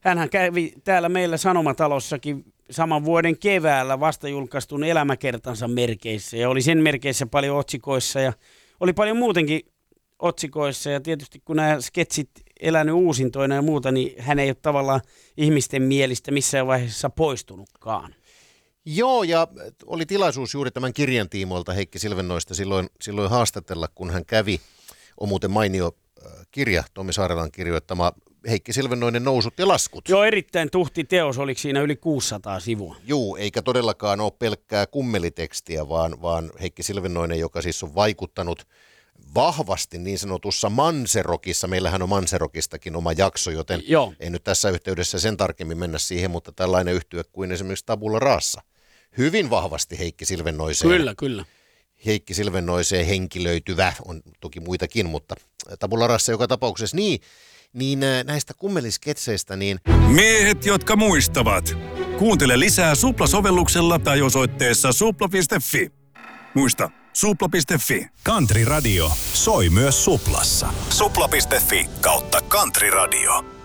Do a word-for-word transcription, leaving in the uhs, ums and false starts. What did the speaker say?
hänhän kävi täällä meillä Sanomatalossakin saman vuoden keväällä vasta julkaistun elämäkertansa merkeissä ja oli sen merkeissä paljon otsikoissa ja oli paljon muutenkin otsikoissa ja tietysti kun nämä sketsit elänyt uusintoina ja muuta, niin hän ei ole tavallaan ihmisten mielistä missään vaiheessa poistunutkaan. Joo, ja oli tilaisuus juuri tämän kirjan tiimoilta Heikki Silvennoista silloin, silloin haastatella, kun hän kävi. On muuten mainio kirja, Tommi Saarelan kirjoittama Heikki Silvennoinen Nousut ja laskut. Joo, erittäin tuhti teos, oliko siinä yli kuusisataa sivua? Joo, eikä todellakaan ole pelkkää kummelitekstiä, vaan, vaan Heikki Silvennoinen, joka siis on vaikuttanut vahvasti niin sanotussa Manserokissa. Meillähän on Manserokistakin oma jakso, joten Joo. ei nyt tässä yhteydessä sen tarkemmin mennä siihen, mutta tällainen yhtye kuin esimerkiksi Tabula Rasa. Hyvin vahvasti Heikki Silvennoiseen. Kyllä, kyllä. Heikki Silvennoiseen henkilöityvä, on toki muitakin, mutta Tabula Rasa joka tapauksessa. Niin, niin näistä kummelisketseistä niin... Miehet, jotka muistavat. Kuuntele lisää Supla-sovelluksella tai osoitteessa supla piste fi. Muista, supla piste fi. Country Radio soi myös Suplassa. supla piste fi kautta Country Radio.